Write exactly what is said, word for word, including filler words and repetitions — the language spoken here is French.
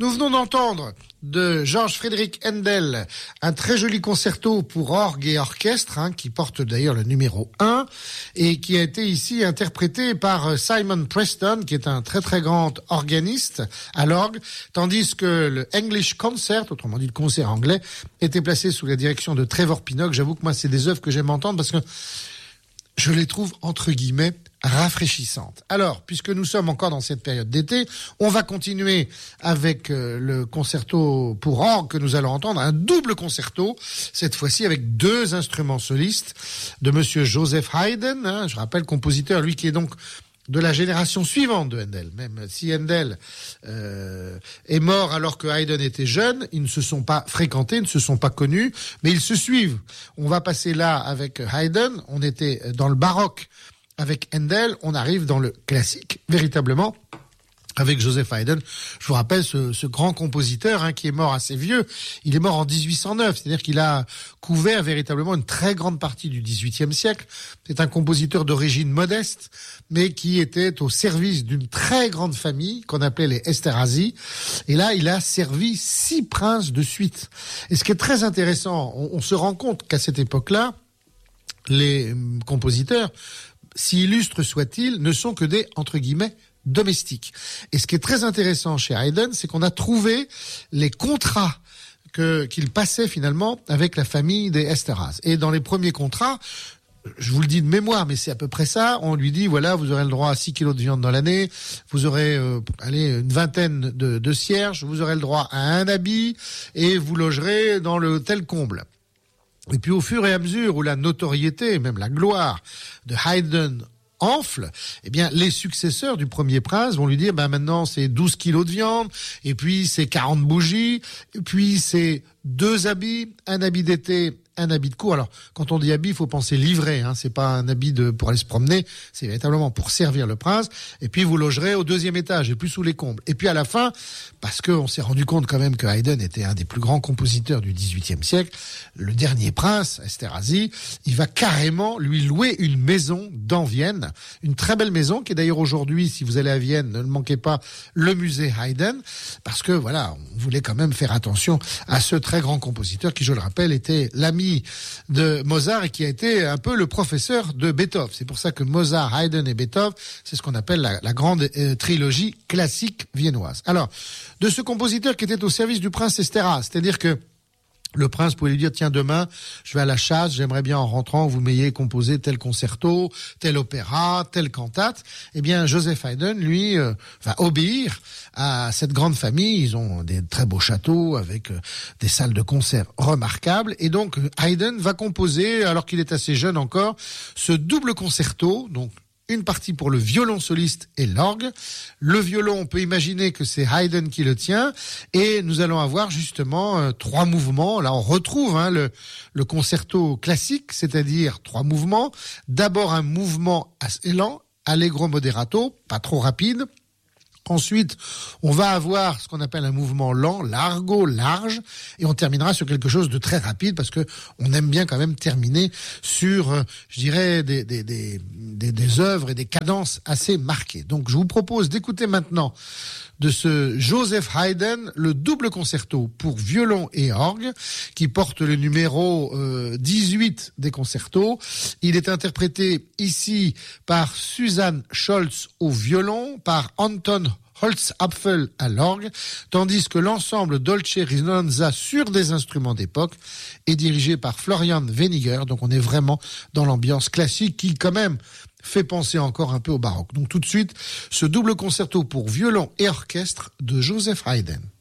Nous venons d'entendre de Georg Friedrich Händel un très joli concerto pour orgue et orchestre, hein, qui porte d'ailleurs le numéro un et qui a été ici interprété par Simon Preston, qui est un très très grand organiste à l'orgue, tandis que le English Concert, autrement dit le concert anglais, était placé sous la direction de Trevor Pinnock. J'avoue que moi, c'est des œuvres que j'aime entendre parce que je les trouve, entre guillemets, rafraîchissantes. Alors, puisque nous sommes encore dans cette période d'été, on va continuer avec euh, le concerto pour orgue que nous allons entendre, un double concerto, cette fois-ci avec deux instruments solistes de monsieur Joseph Haydn, hein, je rappelle, compositeur, lui qui est donc de la génération suivante de Händel. Même si Händel euh, est mort alors que Haydn était jeune, ils ne se sont pas fréquentés, ils ne se sont pas connus, mais ils se suivent. On va passer là avec Haydn, on était dans le baroque avec Händel, on arrive dans le classique, véritablement, avec Joseph Haydn. Je vous rappelle ce, ce grand compositeur, hein, qui est mort assez vieux. Il est mort en dix-huit cent neuf, c'est-à-dire qu'il a couvert véritablement une très grande partie du dix-huitième siècle. C'est un compositeur d'origine modeste, mais qui était au service d'une très grande famille qu'on appelait les Esterházy. Et là, il a servi six princes de suite. Et ce qui est très intéressant, on, on se rend compte qu'à cette époque-là, les compositeurs, si illustres soient-ils, ne sont que des, entre guillemets, domestiques. Et ce qui est très intéressant chez Haydn, c'est qu'on a trouvé les contrats que, qu'il passait finalement avec la famille des Esterházy. Et dans les premiers contrats, je vous le dis de mémoire, mais c'est à peu près ça, on lui dit, voilà, vous aurez le droit à six kilos de viande dans l'année, vous aurez, euh, allez, une vingtaine de, de cierges, vous aurez le droit à un habit, et vous logerez dans le tel comble. Et puis au fur et à mesure où la notoriété, même la gloire de Haydn enfle, eh bien, les successeurs du premier prince vont lui dire, ben maintenant c'est douze kilos de viande, et puis c'est quarante bougies, et puis c'est deux habits, un habit d'été, un habit de cour. Alors, quand on dit habit, il faut penser livret, hein. C'est pas un habit de, pour aller se promener. C'est véritablement pour servir le prince. Et puis, vous logerez au deuxième étage et plus sous les combles. Et puis, à la fin, parce que on s'est rendu compte quand même que Haydn était un des plus grands compositeurs du dix-huitième siècle, le dernier prince, Esterházy, il va carrément lui louer une maison dans Vienne. Une très belle maison qui est d'ailleurs aujourd'hui, si vous allez à Vienne, ne manquez pas le musée Haydn. Parce que, voilà, on voulait quand même faire attention à ce très grand compositeur qui, je le rappelle, était l'ami de Mozart et qui a été un peu le professeur de Beethoven. C'est pour ça que Mozart, Haydn et Beethoven, c'est ce qu'on appelle la, la grande euh, trilogie classique viennoise. Alors, de ce compositeur qui était au service du prince Esterházy, c'est-à-dire que le prince pouvait lui dire, tiens, demain, je vais à la chasse, j'aimerais bien en rentrant, vous m'ayez composé tel concerto, tel opéra, telle cantate. Eh bien, Joseph Haydn, lui, euh, va obéir à cette grande famille. Ils ont des très beaux châteaux avec euh, des salles de concert remarquables. Et donc, Haydn va composer, alors qu'il est assez jeune encore, ce double concerto, donc une partie pour le violon soliste et l'orgue. Le violon, on peut imaginer que c'est Haydn qui le tient, et nous allons avoir justement euh, trois mouvements. Là, on retrouve hein, le, le concerto classique, c'est-à-dire trois mouvements. D'abord un mouvement assez lent, allegro moderato, pas trop rapide. Ensuite, on va avoir ce qu'on appelle un mouvement lent, largo, large, et on terminera sur quelque chose de très rapide parce que on aime bien quand même terminer sur, euh, je dirais, des, des, des, des, des œuvres et des cadences assez marquées. Donc, je vous propose d'écouter maintenant de ce Joseph Haydn, le double concerto pour violon et orgue, qui porte le numéro euh, dix-huit des concertos. Il est interprété ici par Susanne Scholz au violon, par Anton Holzapfel à l'orgue, tandis que l'ensemble Dolce Risonanza sur des instruments d'époque est dirigé par Florian Weniger. Donc on est vraiment dans l'ambiance classique qui quand même fait penser encore un peu au baroque. Donc tout de suite, ce double concerto pour violon et orchestre de Joseph Haydn.